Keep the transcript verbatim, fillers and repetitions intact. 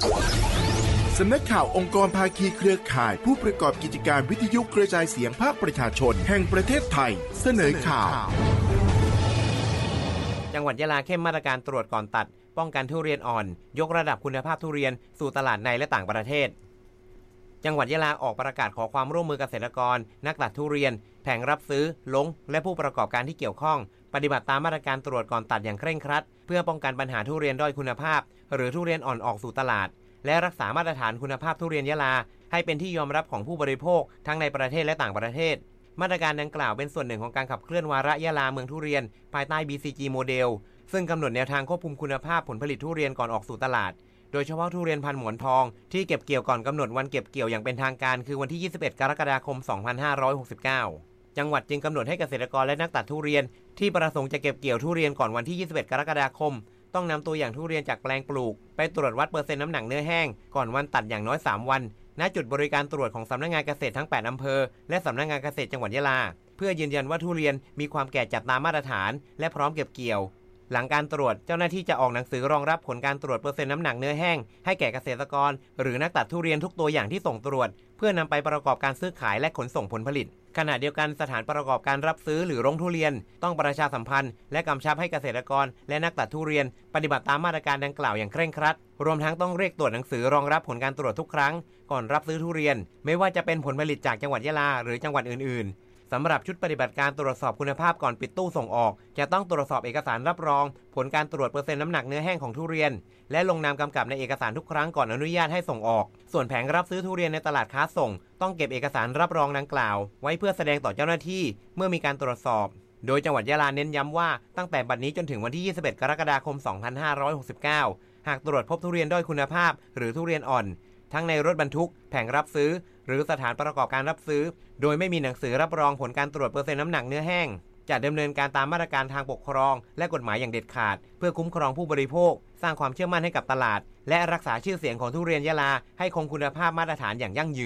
สำนักข่าวองค์กรภาคีเครือข่ายผู้ประกอบกิจการวิทยุกระจายเสียงภาคประชาชนแห่งประเทศไทยเสนอข่าวจังหวัดยะลาเข้มมาตรการตรวจก่อนตัดป้องกันทุเรียนอ่อนยกระดับคุณภาพทุเรียนสู่ตลาดในและต่างประเทศจังหวัดยะลาออกประกาศขอความร่วมมือเกษตรกรนักตัดทุเรียนแผงรับซื้อลงและผู้ประกอบการที่เกี่ยวข้องปฏิบัติตามมาตรการตรวจก่อนตัดอย่างเคร่งครัดเพื่อป้องกันปัญหาทุเรียนด้อยคุณภาพหรือทุเรียนอ่อนออกสู่ตลาดและรักษามาตรฐานคุณภาพทุเรียนยะลาให้เป็นที่ยอมรับของผู้บริโภคทั้งในประเทศและต่างประเทศมาตรการดังกล่าวเป็นส่วนหนึ่งของการขับเคลื่อนวาระยะลาเมืองทุเรียนภายใต้ บี ซี จี โมเดลซึ่งกำหนดแนวทางควบคุมคุณภาพผลผลิตทุเรียนก่อนออกสู่ตลาดโดยเฉพาะทุเรียนพันธุ์หมอนทองที่เก็บเกี่ยวก่อนกำหนดวันเก็บเกี่ยวอย่างเป็นทางการคือวันที่ยี่สิบเอ็ดกรกฎาคมสองพันห้าร้อยหกสิบเก้าจังหวัดจึงกำหนดให้เกษตรกรและนักตัดทุเรียนที่ประสงค์จะเก็บเกี่ยวทุเรียนก่อนวันที่ยี่สิบเอ็ดกรกฎาคมต้องนำตัวอย่างทุเรียนจากแปลงปลูกไปตรวจวัดเปอร์เซ็นต์น้ำหนักเนื้อแห้งก่อนวันตัดอย่างน้อยสามวันณจุดบริการตรวจของสำนักงานเกษตรทั้งแปดอำเภอและสำนักงานเกษตรจังหวัดยะลาเพื่อยืนยันว่าทุเรียนมีความแก่จัดตามมาตรฐานและพร้อมเก็บเกี่ยวหลังการตรวจเจ้าหน้าที่จะออกหนังสือรองรับผลการตรวจเปอร์เซ็นต์น้ำหนักเนื้อแห้งให้แก่เกษตรกรหรือนักตัดทุเรียนทุกตัวอย่างที่ส่งตรวจเพื่อนำไปประกอบการซื้อขายและขนส่งผลผลิตขณะเดียวกันสถานประกอบการรับซื้อหรือโรงทุเรียนต้องประชาสัมพันธ์และกำชับให้เกษตรกรและนักตัดทุเรียนปฏิบัติตามมาตรการดังกล่าวอย่างเคร่งครัดรวมทั้งต้องเรียกตรวจหนังสือรองรับผลการตรวจทุกครั้งก่อนรับซื้อทุเรียนไม่ว่าจะเป็นผลผลิตจากจังหวัดยะลาหรือจังหวัดอื่นๆสำหรับชุดปฏิบัติการตรวจสอบคุณภาพก่อนปิดตู้ส่งออกจะต้องตรวจสอบเอกสารรับรองผลการตรวจเปอร์เซ็นต์น้ำหนักเนื้อแห้งของทุเรียนและลงนามกำกับในเอกสารทุกครั้งก่อนอนุญาตให้ส่งออกส่วนแผงรับซื้อทุเรียนในตลาดค้าส่งต้องเก็บเอกสารรับรองดังกล่าวไว้เพื่อแสดงต่อเจ้าหน้าที่เมื่อมีการตรวจสอบโดยจังหวัดยะลาเน้นย้ำว่าตั้งแต่บัดนี้จนถึงวันที่ยี่สิบเอ็ดกรกฎาคมสองพันห้าร้อยหกสิบเก้าหากตรวจพบทุเรียนด้อยคุณภาพหรือทุเรียนอ่อนทั้งในรถบรรทุกแผงรับซื้อหรือสถานประกอบการรับซื้อโดยไม่มีหนังสือรับรองผลการตรวจเปอร์เซ็นต์น้ำหนักเนื้อแห้งจะดำเนินการตามมาตรการทางปกครองและกฎหมายอย่างเด็ดขาดเพื่อคุ้มครองผู้บริโภคสร้างความเชื่อมั่นให้กับตลาดและรักษาชื่อเสียงของทุเรียนยะลาให้คงคุณภาพมาตรฐานอย่างยั่งยืน